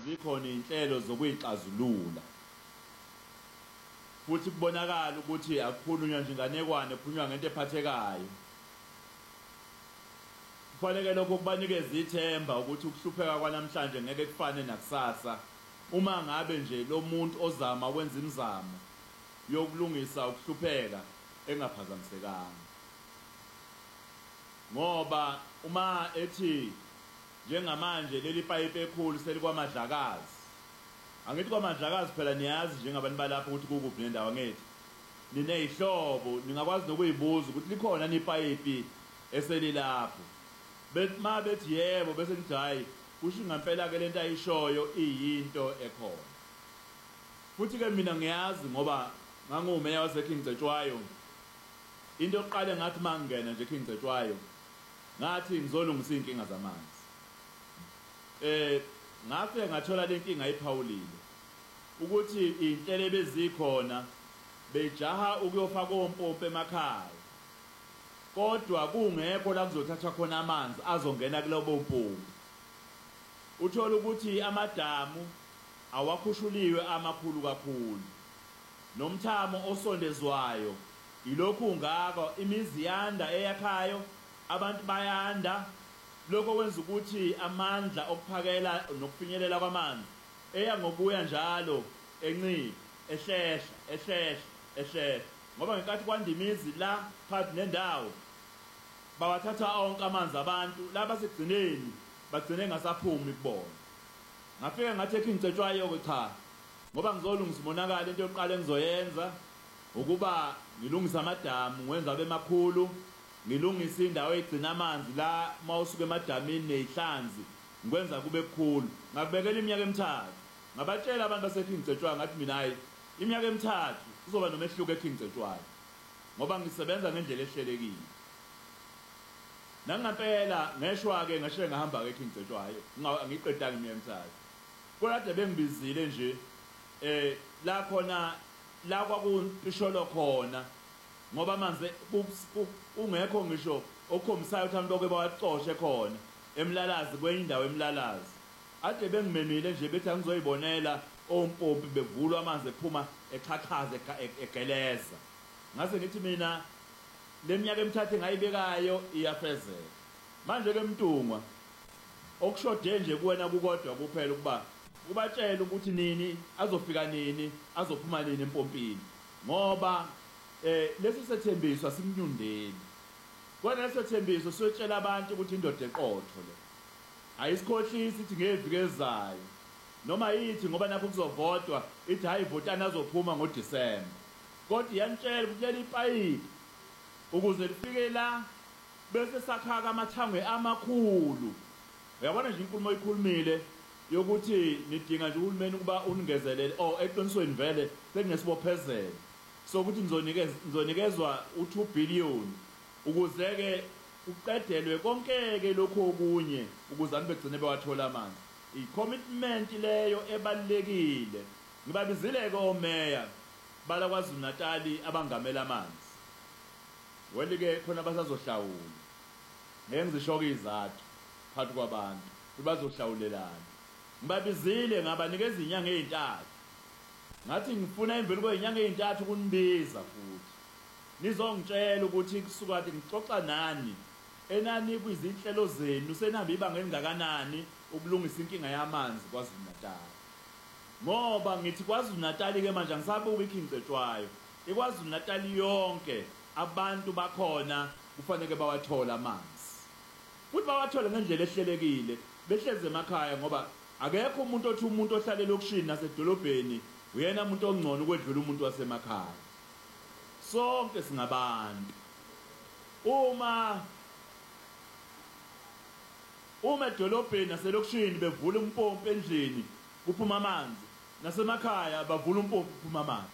zikhona inhlelo zokuyixazulula futhi kubonakala ukuthi akukhulunywa nje inganekwane kukhulunywa ngento ephathekayo. Kufanele lokho kubanikeza ithemba ukuthi ukuhlupheka kwanamhlanje ngeke kufane nakusasa uma ngabe nje lo muntu ozama wenza imizamo yokulungisa ukuhlupheka engaphazamisekanga. Ngoba uma ethi njengamanje leli pipe ekhulu selikwamadlakazi, angithi kwamadlakazi phela niyazi njengabantu balapha ukuthi kukuphi nendawo ngithi ninezihlobo ningakwazi nokuyibuza ukuthi likhona nipipe eselilapho. Bethima bethi yebo bese ngithi hayi kusho ngempela ke lento ayishoyo iyinto ekhona. Futhi ke mina ngiyazi ngoba ngangumeya waseKing Cetshwayo, into yokuqala ngathi mangena nje eKing Cetshwayo ngathi ngizolungisa inkinga zamanzi. Ngafike ngathola le nkinga iphawulile ukuthi inhlelo bezikhona bejaha ukuyofaka ompompi emakhaya, kodwa kungekho la kuzothatha khona amanzi azongena kulobo mpompi. Uthola ukuthi amadamu awakhushuliwe amakhulu kakhulu, nomthamo osondezwayo ilokhu ngako, imizi yanda eyakhayo, abantu bayanda. Lokho kwenza ukuthi amandla okuphakela nokufinyelela kwamanzi eya ngokuya njalo enciphe, ehlehla ngoba ngenkathi kwandimizi la phakathi nendawo bawathatha onke amanzi abantu laba sekugcineni bagcine ngasaphumi kubona. Ngafike ngathi eKing Cetshwayo ke cha, ngoba ngizolungisa umonakalo, into yokuqala engizoyenza ukuba ngilungisa amadamu ngenza abe makhulu, ngilungisa indawo egcina amanzi la mawusuka emadamini nezihlanzi ngikwenza kube kukhulu. Ngakubekela iminyaka emithathu, ngabatshela abantu baseKing Cetshwayo ngathi mina hayi iminyaka emithathu kuzoba nomehluko eKing Cetshwayo ngoba ngisebenza ngendlela ehlelekile. Nangempela ngeshwa ke ngashiye ngahamba ke eKing Cetshwayo ngiqedanga iminyaka emithathu. Kodwa bengibizile nje la khona la kwakusholo khona ngoba manje ungekho ngisho okhomsayo ukuthi abantu bawacoshe khona eMlalazi kwenye indawo eMlalazi. Ade bengimemile nje bethi angizoyibonela ompompi bevulwa amanzi ephuma echaqhaza egeleza. Ngase ngithi mina leminyaka emithathu engayibekayo iyafezeka. Manje ke Mtungwa okushode nje kuwena kukodwa kuphela ukuba kubatshela ukuthi nini azofika nini azophuma nini empompini, ngoba lesi sethembiso simnyundeni. Kodwa lesi sethembiso siyotshela abantu ukuthi indoda eqotho le ayisikhohlisi ithi ngeviki ezayo noma yithi ngoba nakho kuzovotwa ithi hayi votani azophuma ngoDisemba, kodwa iyantshela ukuthi leli payipi ukuze lifike la bese sakhaka amathangwe amakhulu. Uyabona nje inkulumo oyikhulumile yokuthi nidinga nje uhulumeni ukuba uningezelele eqinisweni vele sekunesibophezelelo sokuthi ngizonikezwa u2 billion ukuze ke uqedelwe konke ke lokho okunye ukuze abantu begcine bewathola amanzi. I-commitment leyo ebalekile. Ngibabizile ke omeya bala KwaZulu Natal abangamela amanzi. Weli ke khona basazohlawula. Ngeke ngizishoke izathu phakathi kwabantu bazohlawulelana. Ngibabizile ngabanikeza inyanga ezintathu. Ngathi ngifuna emveli kwezinyanga ezintathu kunibiza futhi nizongitshela ukuthi kusuka kade ngixoxa nani enani kwizinhlelo zenu senihamba ibanga elingakanani ukulungisa inkinga yamanzi KwaZulu Natal. Ngoba ngithi KwaZulu Natal ke manje angisabuka iKing Cetshwayo, iKwaZulu Natal yonke abantu bakhona kufanele bawathola amanzi, futhi bawathola ngendlela ehlelekile behleze emakhaya, ngoba akekho umuntu othi umuntu ohlala elokushini nasedolobheni uyena umuntu ongcono ukwedlula umuntu wasemakhaya. Sonke singabantu. Uma edolobheni naselokishini bevula umpompi endlini kuphuma amanzi, nasemakhaya bavula umpompi kuphuma amanzi.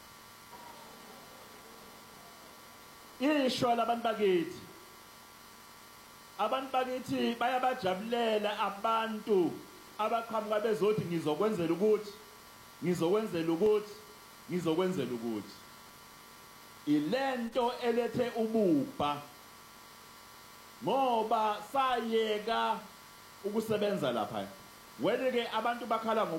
Ishwa labantu bakithi bayabajabulela abantu abaqhamuka bezothi ngizokwenzela ukuthi ilento elethe ububha, ngoba sayeka ukusebenza lapha. Wena ke abantu bakhala